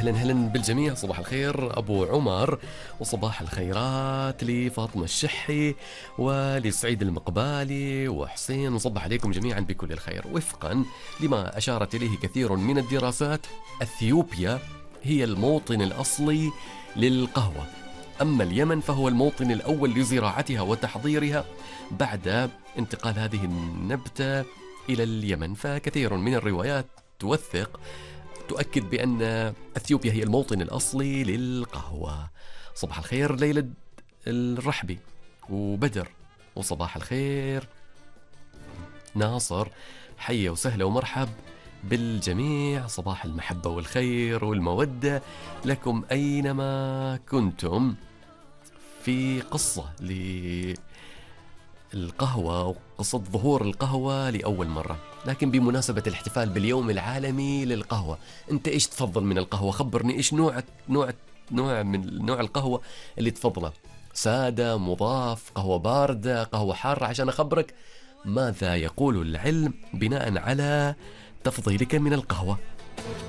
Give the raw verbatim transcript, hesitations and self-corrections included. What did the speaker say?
أهلا أهلا بالجميع، صباح الخير أبو عمر، وصباح الخيرات لفاطمة الشحي ولسعيد المقبالي وحسين، وصبح عليكم جميعا بكل الخير. وفقا لما أشارت إليه كثير من الدراسات، أثيوبيا هي الموطن الأصلي للقهوة، أما اليمن فهو الموطن الأول لزراعتها وتحضيرها بعد انتقال هذه النبتة إلى اليمن. فكثير من الروايات توثق تؤكد بأن أثيوبيا هي الموطن الأصلي للقهوة. صباح الخير ليلى الرحبي وبدر، وصباح الخير ناصر، حيا وسهلا ومرحب بالجميع. صباح المحبة والخير والمودة لكم أينما كنتم. في قصة للقهوة وقصة ظهور القهوة لأول مرة، لكن بمناسبة الاحتفال باليوم العالمي للقهوة، أنت إيش تفضل من القهوة؟ خبرني إيش نوع نوع نوع من نوع القهوة اللي تفضله، سادة، مضاف، قهوة باردة، قهوة حارة، عشان أخبرك ماذا يقول العلم بناء على تفضيلك من القهوة.